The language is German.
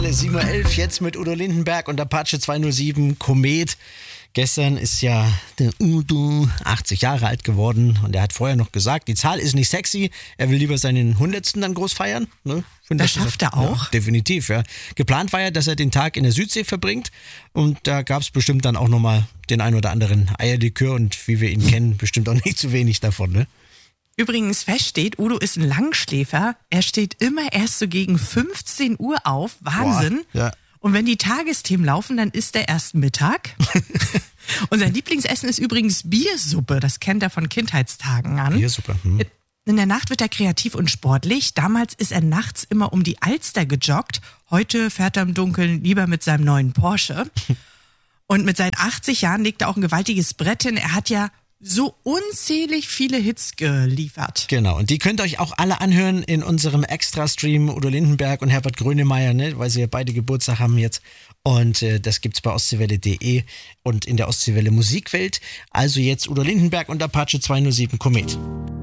7:11 Uhr, jetzt mit Udo Lindenberg und Apache 207 Komet. Gestern ist ja der Udo 80 Jahre alt geworden und er hat vorher noch gesagt, die Zahl ist nicht sexy, er will lieber seinen 100. dann groß feiern. Ne? Das schafft er auch? Ja, definitiv, ja. Geplant war ja, dass er den Tag in der Südsee verbringt und da gab es bestimmt dann auch nochmal den ein oder anderen Eierlikör und wie wir ihn kennen, bestimmt auch nicht zu wenig davon, ne? Übrigens feststeht, Udo ist ein Langschläfer. Er steht immer erst so gegen 15 Uhr auf. Wahnsinn. Boah, ja. Und wenn die Tagesthemen laufen, dann isst er erst Mittag. Und sein Lieblingsessen ist übrigens Biersuppe. Das kennt er von Kindheitstagen an. Biersuppe. In der Nacht wird er kreativ und sportlich. Damals ist er nachts immer um die Alster gejoggt. Heute fährt er im Dunkeln lieber mit seinem neuen Porsche. Und mit seinen 80 Jahren legt er auch ein gewaltiges Brett hin. Er hat ja so unzählig viele Hits geliefert. Genau, und die könnt ihr euch auch alle anhören in unserem Extra-Stream Udo Lindenberg und Herbert Grönemeyer, ne, weil sie ja beide Geburtstag haben jetzt. Und das gibt's bei ostseewelle.de und in der Ostseewelle Musikwelt. Also jetzt Udo Lindenberg und Apache 207 Komet.